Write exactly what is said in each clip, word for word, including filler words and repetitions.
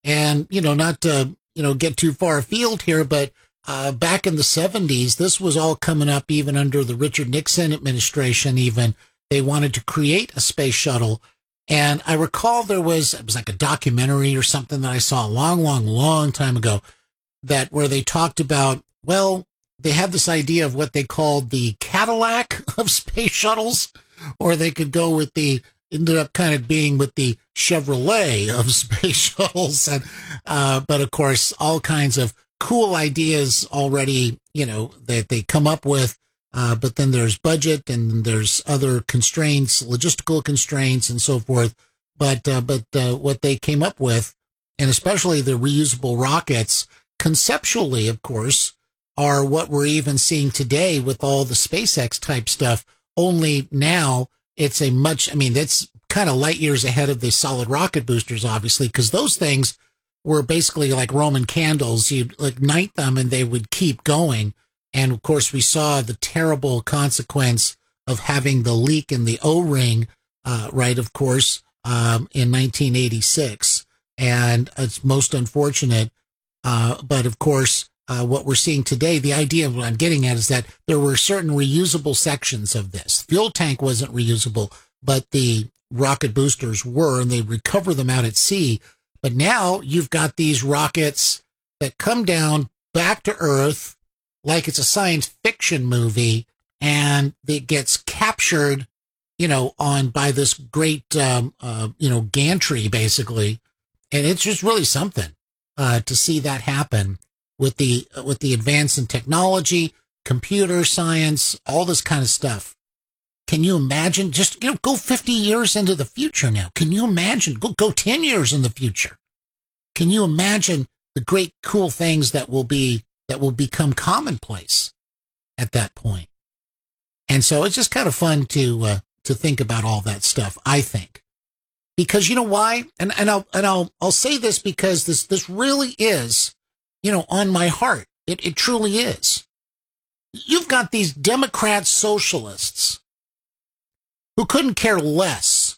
And, you know, not to, you know, get too far afield here, but uh, back in the seventies, this was all coming up even under the Richard Nixon administration. Even they wanted to create a space shuttle. And I recall there was, it was like a documentary or something that I saw a long, long, long time ago that where they talked about, well, they had this idea of what they called the Cadillac of space shuttles, or they could go with the, ended up kind of being with the Chevrolet of space shuttles. And, uh, but of course, all kinds of cool ideas already, you know, that they come up with. Uh, but then there's budget and there's other constraints, logistical constraints and so forth. But, uh, but, uh, what they came up with, and especially the reusable rockets, conceptually, of course, are what we're even seeing today with all the SpaceX type stuff. Only now it's a much, I mean, that's kind of light years ahead of the solid rocket boosters, obviously, because those things were basically like Roman candles. You'd ignite them and they would keep going. And of course, we saw the terrible consequence of having the leak in the O-ring, uh, right, of course, um, in nineteen eighty-six. And it's most unfortunate. Uh, but of course, uh, what we're seeing today, the idea of what I'm getting at is that there were certain reusable sections of this. Fuel tank wasn't reusable, but the rocket boosters were, and they recover them out at sea. But now you've got these rockets that come down back to Earth like it's a science fiction movie, and it gets captured, you know, on by this great, um, uh, you know, gantry, basically. And it's just really something uh, to see that happen with the with the advance in technology, computer science, all this kind of stuff. Can you imagine? Just, you know, go fifty years into the future now. Can you imagine? Go go ten years in the future. Can you imagine the great cool things that will be that will become commonplace at that point? And so it's just kind of fun to uh, to think about all that stuff, I think. Because you know why? And and I'll and I'll I'll say this because this this really is, you know, on my heart. It it truly is. You've got these Democrat socialists who couldn't care less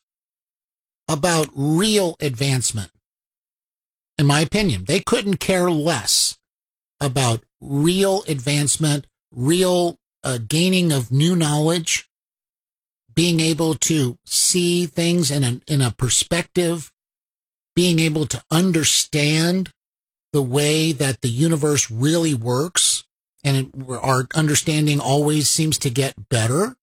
about real advancement. In my opinion, they couldn't care less about real advancement, real uh, gaining of new knowledge, being able to see things in a, in a perspective, being able to understand the way that the universe really works, and it, our understanding always seems to get better.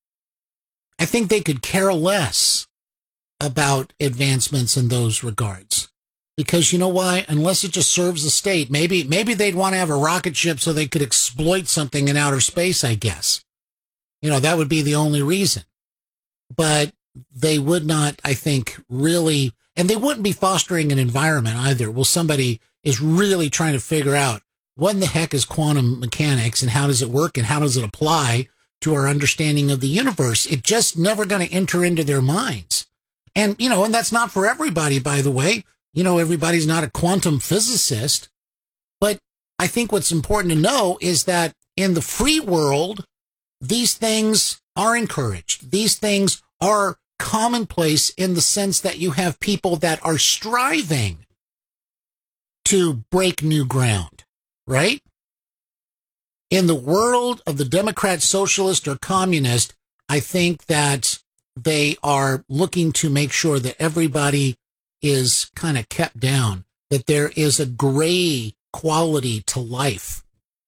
I think they could care less about advancements in those regards. Because you know why? Unless it just serves the state, maybe maybe they'd want to have a rocket ship so they could exploit something in outer space, I guess. You know, that would be the only reason. But they would not, I think, really, and they wouldn't be fostering an environment either. Well, somebody is really trying to figure out what in the heck is quantum mechanics and how does it work and how does it apply to our understanding of the universe. It's just never going to enter into their minds. And, you know, and that's not for everybody, by the way. You know, everybody's not a quantum physicist, but I think what's important to know is that in the free world, these things are encouraged. These things are commonplace in the sense that you have people that are striving to break new ground, right? In the world of the Democrat, socialist, or communist, I think that they are looking to make sure that everybody is kind of kept down, that there is a gray quality to life.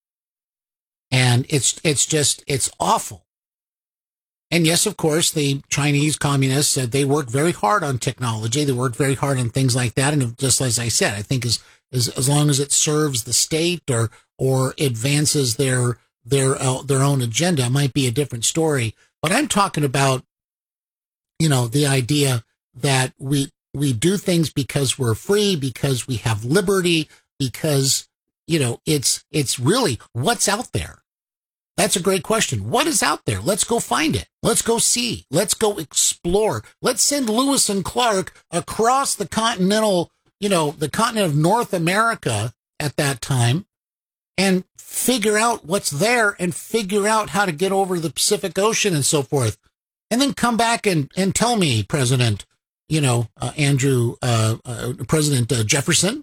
And it's it's just, it's awful. And yes, of course, the Chinese communists said they work very hard on technology. They work very hard on things like that. And just as I said, I think as as, as long as it serves the state or or advances their their uh, their own agenda, it might be a different story. But I'm talking about, you know, the idea that we We do things because we're free, because we have liberty, because, you know, it's, it's really what's out there. That's a great question. What is out there? Let's go find it. Let's go see. Let's go explore. Let's send Lewis and Clark across the continental, you know, the continent of North America at that time and figure out what's there and figure out how to get over the Pacific Ocean and so forth. And then come back and, and tell me, President, you know, uh, Andrew, uh, uh, President uh, Jefferson,